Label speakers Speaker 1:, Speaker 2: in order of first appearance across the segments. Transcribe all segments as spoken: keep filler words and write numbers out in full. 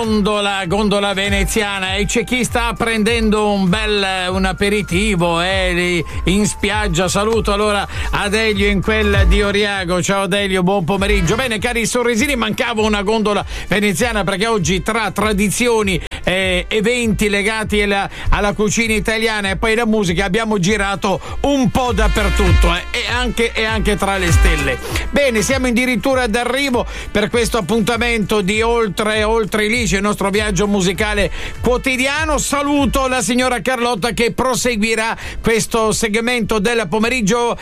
Speaker 1: gondola, gondola veneziana, e c'è chi sta prendendo un bel un aperitivo eh, in spiaggia. Saluto allora Adelio in quella di Oriago. Ciao Adelio, buon pomeriggio. Bene, cari sorrisini, mancava una gondola veneziana perché oggi tra tradizioni eh, eventi legati alla, alla cucina italiana e poi la musica abbiamo girato un po' dappertutto eh, e, anche, e anche tra le stelle. Bene, siamo addirittura d'arrivo per questo appuntamento di Oltre Oltre Lice, il nostro viaggio musicale quotidiano. Saluto la signora Carlotta che proseguirà questo segmento del pomeriggio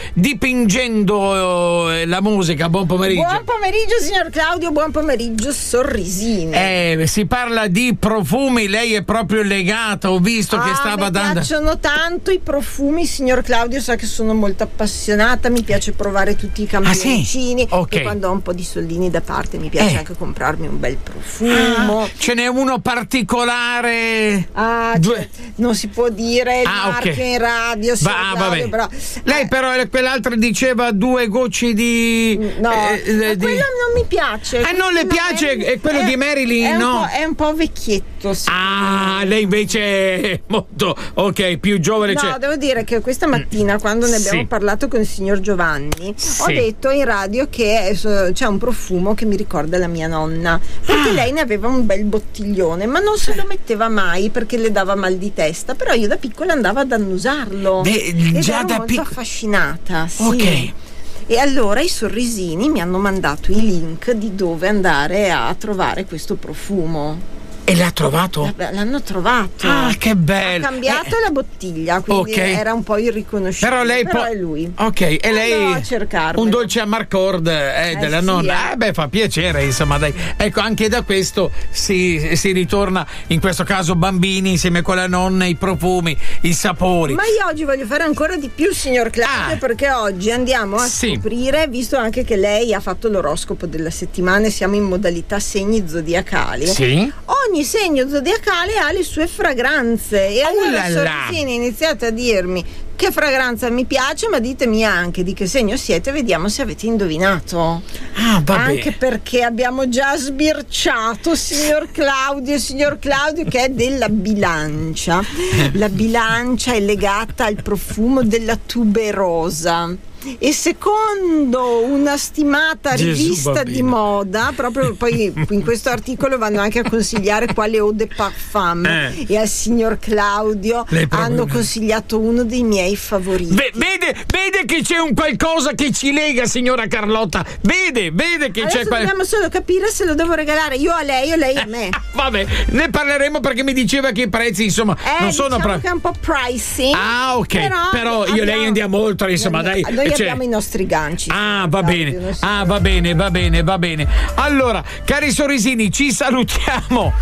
Speaker 1: dipingendo eh, la musica. Buon pomeriggio.
Speaker 2: Buon pomeriggio signor Claudio, buon pomeriggio sorrisini.
Speaker 1: Eh, si parla di profumi, lei è proprio legata, ho visto
Speaker 2: ah,
Speaker 1: che stava
Speaker 2: mi
Speaker 1: dando.
Speaker 2: Mi piacciono tanto i profumi, signor Claudio, sa che sono molto appassionata, mi piace provare tutti i campioncini.
Speaker 1: Ah, sì? Okay.
Speaker 2: E quando ho un po' di soldini da parte mi piace
Speaker 1: eh.
Speaker 2: anche comprarmi un bel profumo.
Speaker 1: Ah, ce n'è uno particolare?
Speaker 2: Ah, Due... non si può dire il
Speaker 1: ah,
Speaker 2: marchio
Speaker 1: okay.
Speaker 2: in radio, signor
Speaker 1: Va,
Speaker 2: Claudio, però...
Speaker 1: Lei
Speaker 2: eh.
Speaker 1: però quell'altra diceva due gocce di...
Speaker 2: No,
Speaker 1: eh, eh,
Speaker 2: quello
Speaker 1: di...
Speaker 2: non mi piace.
Speaker 1: Ah, non le piace? È quello
Speaker 2: è,
Speaker 1: di Marilyn,
Speaker 2: è
Speaker 1: no?
Speaker 2: Un è un po' vecchietto.
Speaker 1: Ah, lei invece è molto... Ok, più giovane.
Speaker 2: No,
Speaker 1: cioè...
Speaker 2: devo dire che questa mattina, quando ne abbiamo
Speaker 1: sì.
Speaker 2: parlato con il signor Giovanni,
Speaker 1: sì.
Speaker 2: ho detto in radio che c'è un profumo che mi ricorda la mia nonna, perché ah. lei ne aveva un bel bottiglione, ma non se lo metteva mai perché le dava mal di testa, però io da piccola andavo ad annusarlo.
Speaker 1: Beh,
Speaker 2: ed
Speaker 1: già
Speaker 2: ero
Speaker 1: da
Speaker 2: molto
Speaker 1: pic-
Speaker 2: affascinata. Sì.
Speaker 1: Ok.
Speaker 2: E allora i sorrisini mi hanno mandato i link di dove andare a trovare questo profumo.
Speaker 1: E l'ha trovato?
Speaker 2: L'hanno trovato.
Speaker 1: Ah, che bello.
Speaker 2: Ha cambiato eh. la bottiglia, quindi okay. era un po' irriconoscibile. Però lei però
Speaker 1: po-
Speaker 2: è lui.
Speaker 1: Ok, e lei
Speaker 2: a cercarlo.
Speaker 1: Un dolce amarcord eh,
Speaker 2: eh,
Speaker 1: della
Speaker 2: sì,
Speaker 1: nonna.
Speaker 2: Eh.
Speaker 1: eh beh, fa piacere, insomma, dai. Ecco, anche da questo si, si ritorna, in questo caso bambini insieme con la nonna, i profumi, i sapori.
Speaker 2: Ma io oggi voglio fare ancora di più, signor Claudio, ah. perché oggi andiamo a sì. scoprire, visto anche che lei ha fatto l'oroscopo della settimana e siamo in modalità segni zodiacali.
Speaker 1: Sì.
Speaker 2: Ogni segno zodiacale ha le sue fragranze e allora
Speaker 1: oh
Speaker 2: sorrisini iniziate a dirmi che fragranza mi piace, ma ditemi anche di che segno siete, vediamo se avete indovinato.
Speaker 1: Ah, vabbè.
Speaker 2: Anche perché abbiamo già sbirciato signor Claudio, signor Claudio che è della bilancia. La bilancia è legata al profumo della tuberosa. E secondo una stimata
Speaker 1: Gesù,
Speaker 2: rivista
Speaker 1: bambino.
Speaker 2: di moda, proprio poi in questo articolo vanno anche a consigliare quale eau de parfum eh. e al signor Claudio hanno consigliato uno dei miei favoriti.
Speaker 1: Beh, vede, vede che c'è un qualcosa che ci lega, signora Carlotta. Vede, vede che
Speaker 2: adesso
Speaker 1: c'è qual...
Speaker 2: dobbiamo solo capire se lo devo regalare io a lei o lei a me.
Speaker 1: Vabbè, ne parleremo perché mi diceva che i prezzi insomma
Speaker 2: eh,
Speaker 1: non sono
Speaker 2: diciamo
Speaker 1: pra...
Speaker 2: che è un po' pricey.
Speaker 1: Ah, ok. Però, però io
Speaker 2: abbiamo...
Speaker 1: e lei andiamo oltre, insomma,
Speaker 2: noi,
Speaker 1: dai.
Speaker 2: Noi
Speaker 1: cioè...
Speaker 2: abbiamo i nostri ganci.
Speaker 1: Ah, va bene. Ah, va bene, va bene, va bene. Allora, cari sorrisini, ci salutiamo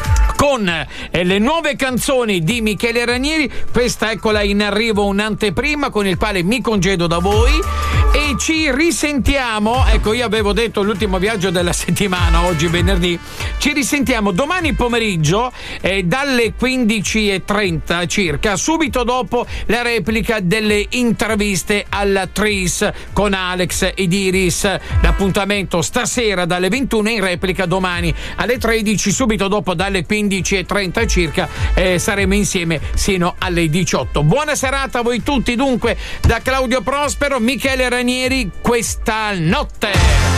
Speaker 1: con eh, le nuove canzoni di Michele Ranieri. Questa eccola in arrivo, un'anteprima con il quale mi congedo da voi e ci risentiamo. Ecco, io avevo detto l'ultimo viaggio della settimana, oggi venerdì. Ci risentiamo domani pomeriggio eh, dalle quindici e trenta circa, subito dopo la replica delle interviste alla Tris con Alex ed Iris. L'appuntamento stasera dalle ventuno, in replica domani alle tredici, subito dopo dalle quindici e trenta circa eh, saremo insieme sino alle diciotto. Buona serata a voi tutti dunque da Claudio Prospero, Michele Ranieri, questa notte.